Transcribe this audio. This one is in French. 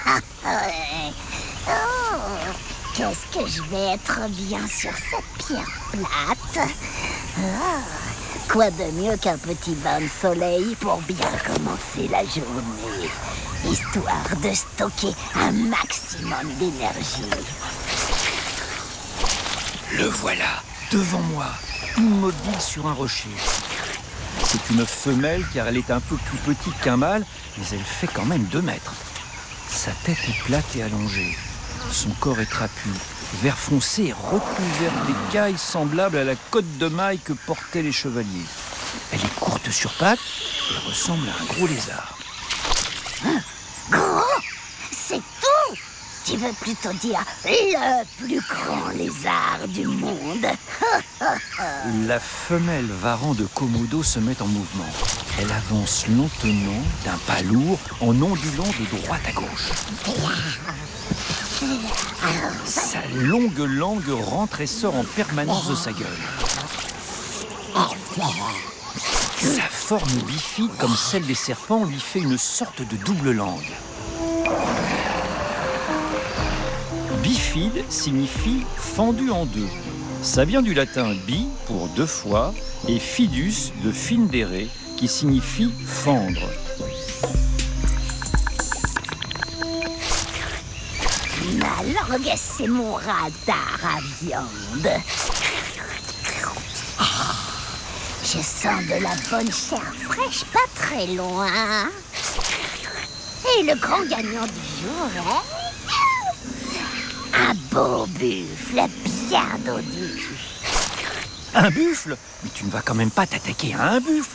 Oh, qu'est-ce que je vais être bien sur cette pierre plate. Quoi de mieux qu'un petit bain de soleil pour bien commencer la journée, histoire de stocker un maximum d'énergie. Le voilà, devant moi, immobile sur un rocher. C'est une femelle car elle est un peu plus petite qu'un mâle, mais elle fait quand même 2 mètres. Sa tête est plate et allongée. Son corps est trapu, vert foncé et recouvert d'écailles semblables à la cotte de maille que portaient les chevaliers. Elle est courte sur pattes et ressemble à un gros lézard. Gros, c'est tout? Tu veux plutôt dire le plus grand lézard du monde? La femelle varan de Komodo se met en mouvement. Elle avance lentement, d'un pas lourd, en ondulant de droite à gauche. Sa longue langue rentre et sort en permanence de sa gueule. Sa forme bifide, comme celle des serpents, lui fait une sorte de double langue. Bifide signifie fendu en deux. Ça vient du latin bi pour 2 fois et fidus de findere qui signifie fendre. Ma langue, c'est mon radar à viande. Je sens de la bonne chair fraîche pas très loin. Et le grand gagnant du jour est... un beau buffle bien dodu. Un buffle? Mais tu ne vas quand même pas t'attaquer à un buffle.